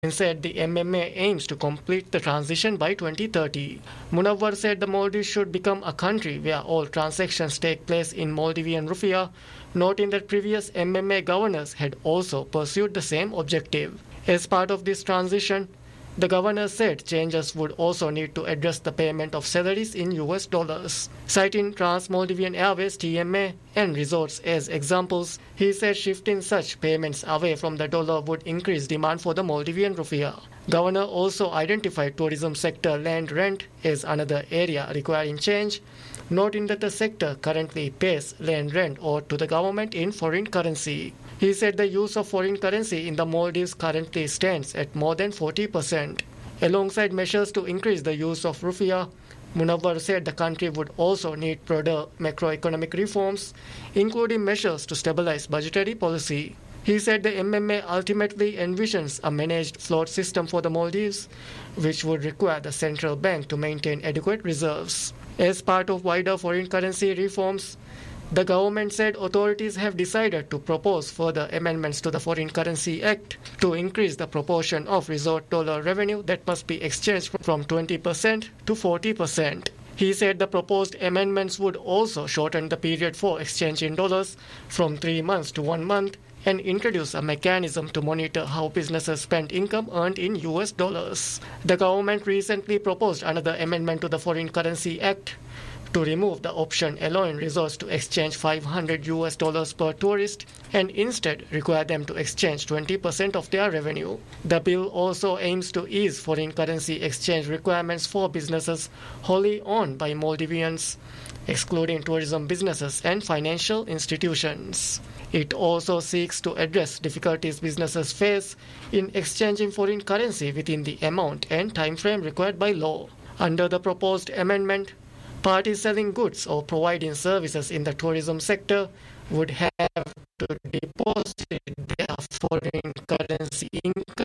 said the MMA aims to complete the transition by 2030. Munawwar said the Maldives should become a country where all transactions take place in Maldivian rupiah, noting that previous MMA governors had also pursued the same objective. As part of this transition, the governor said changes would also need to address the payment of salaries in US dollars. Citing Trans-Maldivian Airways TMA and resorts as examples, he said shifting such payments away from the dollar would increase demand for the Maldivian rupiah. Governor also identified tourism sector land rent as another area requiring change, noting that the sector currently pays land rent owed to the government in foreign currency. He said the use of foreign currency in the Maldives currently stands at more than 40%. Alongside measures to increase the use of rupiah, Munawwar said the country would also need broader macroeconomic reforms, including measures to stabilize budgetary policy. He said the MMA ultimately envisions a managed float system for the Maldives, which would require the central bank to maintain adequate reserves. As part of wider foreign currency reforms, the government said authorities have decided to propose further amendments to the Foreign Currency Act to increase the proportion of resort dollar revenue that must be exchanged from 20% to 40%. He said the proposed amendments would also shorten the period for exchange in dollars from 3 months to 1 month and introduce a mechanism to monitor how businesses spend income earned in US dollars. The government recently proposed another amendment to the Foreign Currency Act to remove the option allowing resorts to exchange $500 per tourist and instead require them to exchange 20% of their revenue. The bill also aims to ease foreign currency exchange requirements for businesses wholly owned by Maldivians, excluding tourism businesses and financial institutions. It also seeks to address difficulties businesses face in exchanging foreign currency within the amount and time frame required by law. Under the proposed amendment, parties selling goods or providing services in the tourism sector would have to deposit their foreign currency income